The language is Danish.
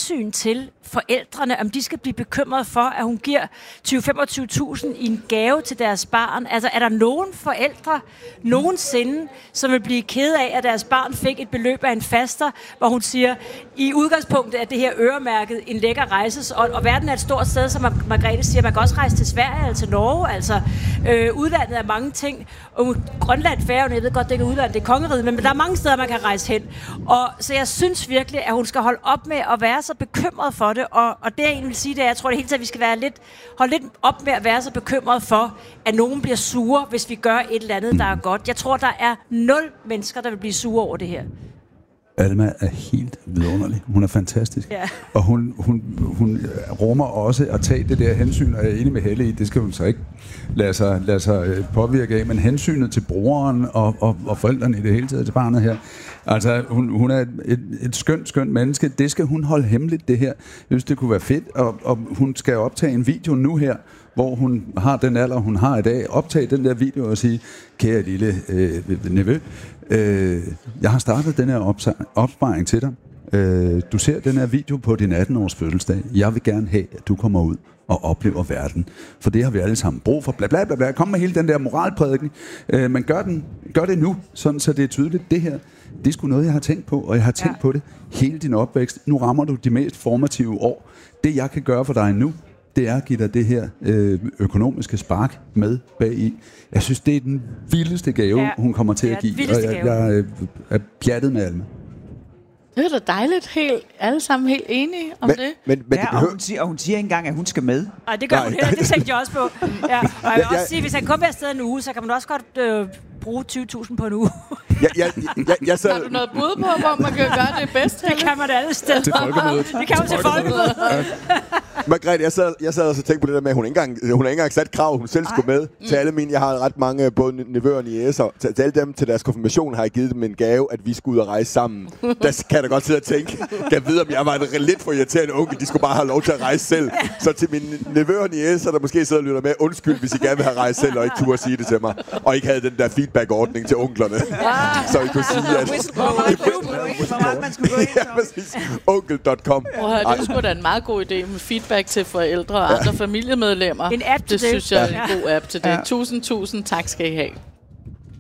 hensyn til forældrene, om de skal blive bekymret for, at hun giver 20-25.000 i en gave til deres barn. Altså, er der nogen forældre nogensinde, som vil blive ked af, at deres barn fik et beløb af en faster, hvor hun siger, i udgangspunktet er det her øremærket en lækker rejse, og verden er et stort sted, som Margrethe siger, man kan også rejse til Sverige eller til Norge, altså udlandet er mange ting, og Grønland, Færøerne, jeg ved godt, det ikke er udlandet, det er kongeriget, men der er mange steder, man kan rejse hen. Og så jeg synes virkelig, at hun skal holde op med at være så bekymret for det, og det jeg egentlig vil sige, det er, jeg tror det hele taget, vi skal holde lidt op med at være så bekymret for, at nogen bliver sure, hvis vi gør et eller andet, der er godt. Jeg tror, der er 0 mennesker, der vil blive sure over det her. Alma er helt vidunderlig. Hun er fantastisk. Ja. Og hun rummer også at tage det der hensyn, og jeg er enig med Helle i, det skal hun så ikke lade sig påvirke af, men hensynet til broren og forældrene i det hele taget til barnet her. Altså, hun er et skønt menneske. Det skal hun holde hemmeligt, det her. Jeg synes, det kunne være fedt, og hun skal optage en video nu her, hvor hun har den alder, hun har i dag. Optage den der video og sige, kære lille nevø, jeg har startet den her opsparing til dig. Du ser den her video på din 18-års fødselsdag. Jeg vil gerne have, at du kommer ud og oplever verden. For det har vi alle sammen brug for. Bla bla bla bla. Kom med hele den der moralprædiken. Men gør det nu, sådan så det er tydeligt. Det her, det er sgu noget, jeg har tænkt på, og jeg har tænkt på det hele din opvækst. Nu rammer du de mest formative år. Det, jeg kan gøre for dig nu, det er at give dig det her økonomiske spark med bagi. Jeg synes, det er den vildeste gave, hun kommer til at give. Og jeg er pjattet med Alma. Det er da dejligt. Alle sammen helt enige om det. Men og hun siger ikke engang, at hun skal med. Nej, det gør hun heller. Det tænkte jeg også på. Ja. Og jeg vil også sige, hvis han kun vil afsted en uge, så kan man også godt bruge 20.000 på en uge. Har du noget bud på, hvor man kan gøre det bedst? Det kan man alle steder. Til folkemødet. Det kan man til folkemødet. Margrethe, jeg sad og tænkte på det der med, at hun ikke engang sat krav, hun selv skulle med til alle mine. Jeg har ret mange, både nevøer og niecer. Til alle dem til deres konfirmation har jeg givet dem en gave, at vi skulle ud og rejse sammen. Der kan jeg da godt sidde og tænke, kan vide, om jeg var en lidt for irriterende onkel. De skulle bare have lov til at rejse selv. Så til mine nevøer og niecer, der måske sidder og lytter med, undskyld, hvis I gerne vil have rejst selv, og ikke turde sige det til mig. Og ikke havde den der feedback-ordning til onklerne. Så I kunne sige, at... Hvor meget man skulle gå ind. Ja, præcis. Onkel.com. Det er sgu da en meget god idé med feedback til forældre og andre familiemedlemmer. En app til det. Det synes jeg er en god app til det. Tusind tak skal I have.